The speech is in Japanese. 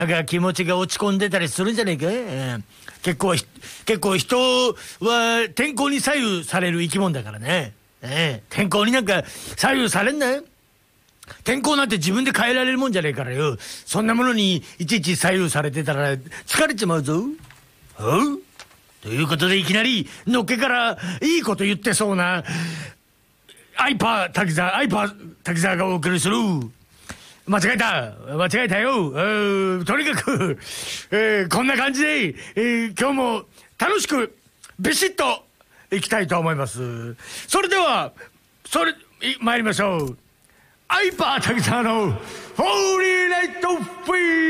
なんか気持ちが落ち込んでたりするんじゃねえか。結構人は天候に左右される生き物だからね。天候になんか左右されんなよ。天候なんて自分で変えられるもんじゃねえからよ。そんなものにいちいち左右されてたら疲れちまうぞ。ということでいきなりのっけからいいこと言ってそうなアイパー滝沢がお送りする。間違えたよ。とにかく、こんな感じで、今日も楽しくビシッといきたいと思います。それでは参りましょう。アイパー滝沢のホーリーナイトフィー